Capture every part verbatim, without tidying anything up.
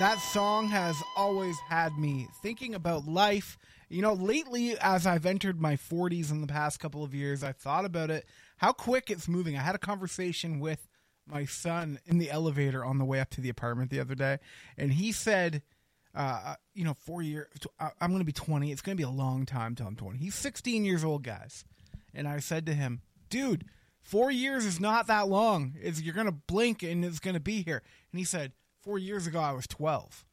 That song has always had me thinking about life. You know, lately, as I've entered my forties in the past couple of years, I've thought about it, how quick it's moving. I had a conversation with my son in the elevator on the way up to the apartment the other day, and he said, uh, you know, four years, I'm going to be twenty. It's going to be a long time till I'm twenty. He's sixteen years old, guys. And I said to him, dude, four years is not that long. It's, you're going to blink and it's going to be here. And he said, four years ago, I was twelve.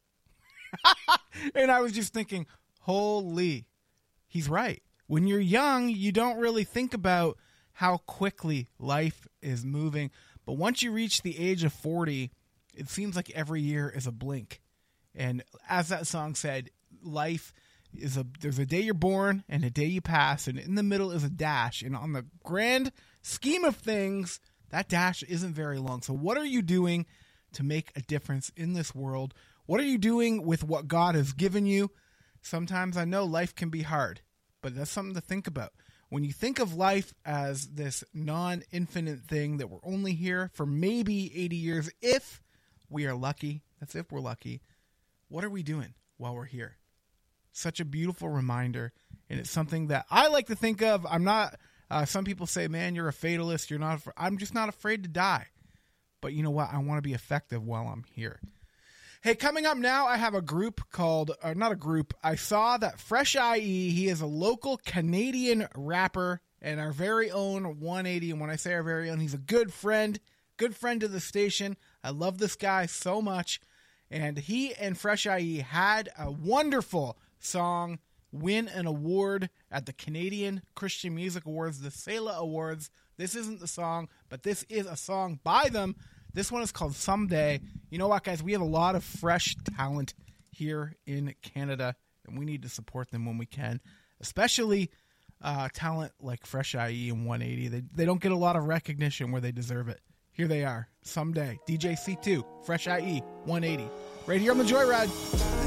And I was just thinking, holy, he's right. When you're young, you don't really think about how quickly life is moving. But once you reach the age of forty, it seems like every year is a blink. And as that song said, life is a, there's a day you're born and a day you pass, and in the middle is a dash. And on the grand scheme of things, that dash isn't very long. So what are you doing to make a difference in this world? What are you doing with what God has given you? Sometimes I know life can be hard, but that's something to think about. When you think of life as this non-infinite thing that we're only here for maybe eighty years, if we are lucky, that's if we're lucky, what are we doing while we're here? Such a beautiful reminder, and it's something that I like to think of. I'm not, uh, some people say, man, you're a fatalist. You're not, I'm just not afraid to die. But you know what? I want to be effective while I'm here. Hey, coming up now, I have a group called, or not a group, I saw that Fresh I E, he is a local Canadian rapper and our very own one eighty. And when I say our very own, he's a good friend, good friend to the station. I love this guy so much. And he and Fresh I E had a wonderful song win an award at the Canadian Christian Music Awards, the C E L A Awards. This isn't the song, but this is a song by them. This one is called Someday. You know what, guys? We have a lot of fresh talent here in Canada, and we need to support them when we can, especially uh, talent like Fresh I E and one eighty. They, they don't get a lot of recognition where they deserve it. Here they are, Someday. D J C two, Fresh I E, one eighty. Right here on The Joyride.